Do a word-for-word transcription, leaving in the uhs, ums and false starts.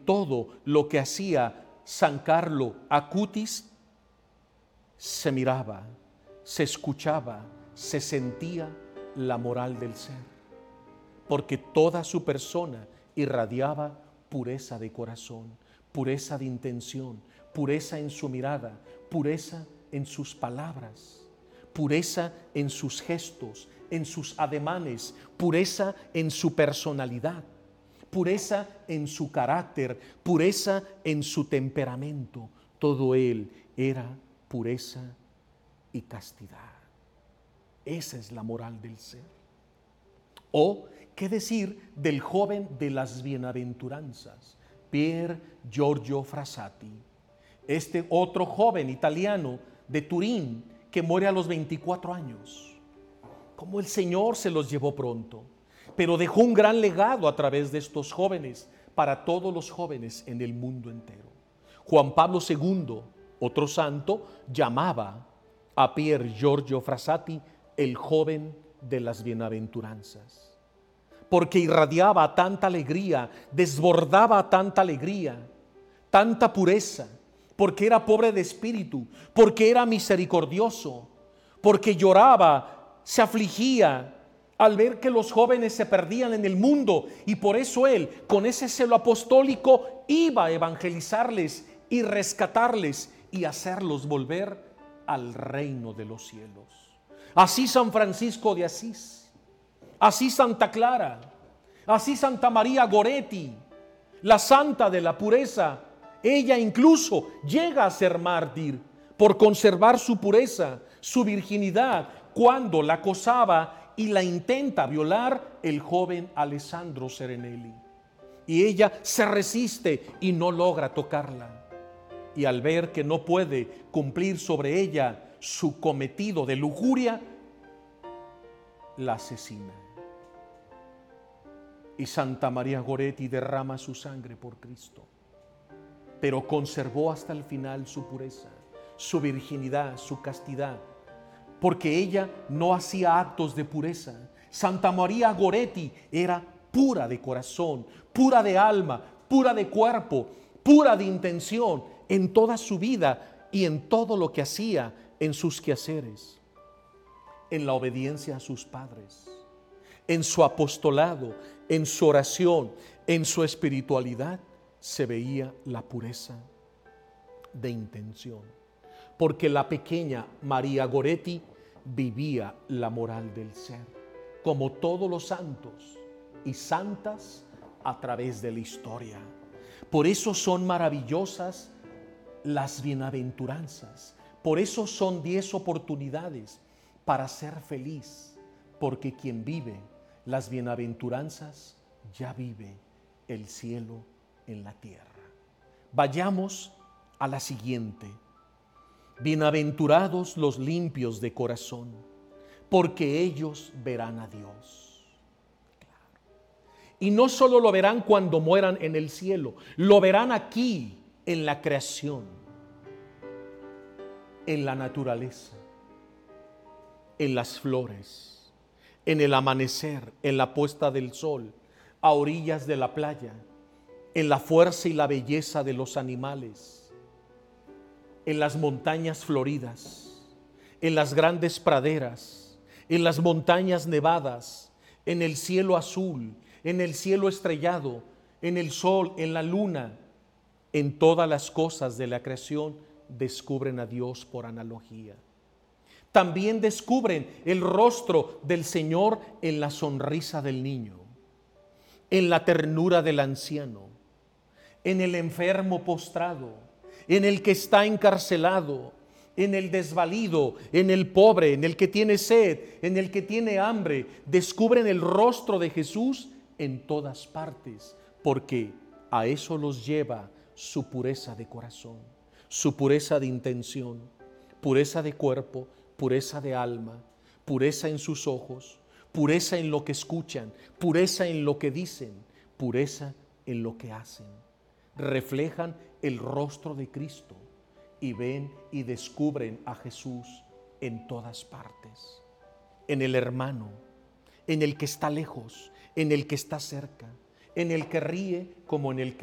todo lo que hacía San Carlo Acutis se miraba, se escuchaba, se sentía la moral del ser, porque toda su persona irradiaba pureza de corazón, pureza de intención, pureza en su mirada, pureza en sus palabras, pureza en sus gestos, en sus ademanes, pureza en su personalidad, pureza en su carácter, pureza en su temperamento. Todo él era pureza y castidad. Esa es la moral del ser. O, ¿qué decir del joven de las bienaventuranzas, Pier Giorgio Frassati? Este otro joven italiano de Turín que muere a los veinticuatro años. Como el Señor se los llevó pronto, pero dejó un gran legado a través de estos jóvenes para todos los jóvenes en el mundo entero. Juan Pablo segundo, otro santo, llamaba a Pier Giorgio Frassati el joven de las bienaventuranzas, porque irradiaba tanta alegría, desbordaba tanta alegría, tanta pureza, porque era pobre de espíritu, porque era misericordioso, porque lloraba, se afligía al ver que los jóvenes se perdían en el mundo, y por eso él, con ese celo apostólico, iba a evangelizarles y rescatarles y hacerlos volver al reino de los cielos. Así San Francisco de Asís, así Santa Clara, así Santa María Goretti, la santa de la pureza. Ella incluso llega a ser mártir por conservar su pureza, su virginidad, cuando la acosaba y la intenta violar el joven Alessandro Serenelli. Y ella se resiste y no logra tocarla. Y al ver que no puede cumplir sobre ella su cometido de lujuria, la asesina. Y Santa María Goretti derrama su sangre por Cristo, pero conservó hasta el final su pureza, su virginidad, su castidad, porque ella no hacía actos de pureza. Santa María Goretti era pura de corazón, pura de alma, pura de cuerpo, pura de intención en toda su vida y en todo lo que hacía en sus quehaceres, en la obediencia a sus padres, en su apostolado, en su oración, en su espiritualidad, se veía la pureza de intención, porque la pequeña María Goretti vivía la moral del ser, como todos los santos y santas a través de la historia. Por eso son maravillosas las bienaventuranzas, por eso son diez oportunidades para ser feliz, porque quien vive las bienaventuranzas ya vive el cielo en la tierra. Vayamos a la siguiente. Bienaventurados los limpios de corazón, porque ellos verán a Dios. Claro. Y no solo lo verán cuando mueran en el cielo, lo verán aquí en la creación, en la naturaleza, en las flores, en el amanecer, en la puesta del sol, a orillas de la playa, en la fuerza y la belleza de los animales, en las montañas floridas, en las grandes praderas, en las montañas nevadas, en el cielo azul, en el cielo estrellado, en el sol, en la luna. En todas las cosas de la creación descubren a Dios por analogía. También descubren el rostro del Señor en la sonrisa del niño, en la ternura del anciano, en el enfermo postrado, en el que está encarcelado, en el desvalido, en el pobre, en el que tiene sed, en el que tiene hambre. Descubren el rostro de Jesús en todas partes, porque a eso los lleva su pureza de corazón, su pureza de intención, pureza de cuerpo, pureza de alma, pureza en sus ojos, pureza en lo que escuchan, pureza en lo que dicen, pureza en lo que hacen. Reflejan el rostro de Cristo y ven y descubren a Jesús en todas partes, en el hermano, en el que está lejos, en el que está cerca, en el que ríe como en el que